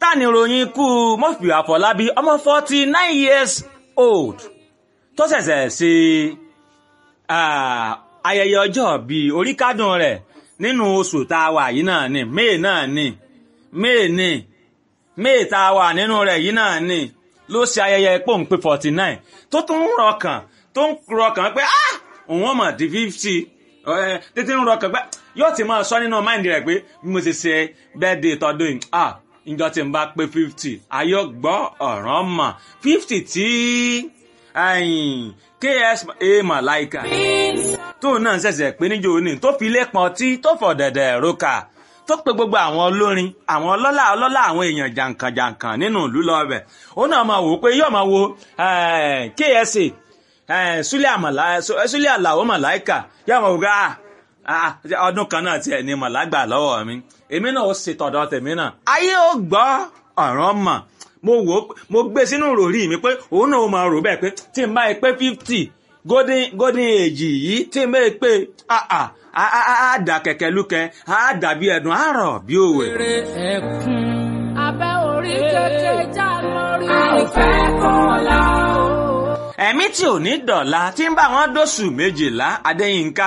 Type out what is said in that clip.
ṣáà ní ìròyìn ikú Murphy Àfọlábí ọmọ 49 years old tó ṣẹ̀ṣẹ̀ ṣe ayẹyẹ ọjọ́ bíi oríkádùn rẹ̀ nínú oṣù tá a wà yìí náà ni May tá a wà nínú rẹ̀ yìí náà ni ló ṣe ayẹyẹ pòǹpé 49 tó tún ń rọkàn pé òun ọmọ di 50 títí ń rọkàn pé yóò ti máa sọ nínú máìndì rẹ̀ pé bí mo ṣe ṣe birthday tọdún yìí ìjọ tí n bá pé 50 ayọ̀ gbọ́ ọ̀ràn mọ̀ 50 tí KSA Malaika tó náà ṣẹ̀ṣẹ̀ pé níjó ní tó fi lẹ́pọn tí tó fọ̀ dẹ̀dẹ̀ rókà tó pe gbogbo àwọn olórin àwọn ọlọ́lá àwọn èèyàn jàǹkànjàǹkàn nínú ìlú lọ́bẹ̀ ó náà máa wò ó pé yóò máa wo KSA Súlẹ̀ Àlàó Màláìkà yóò máa wò pé ọdún kan náà tiẹ̀ ní màlágbà lọ́wọ́ mi èmi náà ó ṣe tọ̀dọ̀ tèmi náà ayé ó gbọ́ ọ̀ràn mọ̀ mo gbé sínú ròrí mi pé òun náà ó máa rò bẹ́ẹ̀ pé tí n bá yẹ pé 50 golden age yìí tí n bá yẹ pé á dà kẹ̀kẹ́ lúkẹ́ á dàbí ẹ̀dùn àárọ̀ bí òwe. ẹkún abẹ́ orí kékeré já lórí ìfẹ́ kọ́lá o. ẹ̀mí tí ò ní dọ̀la tí ń bá wọn dóṣù 12 Adéyínká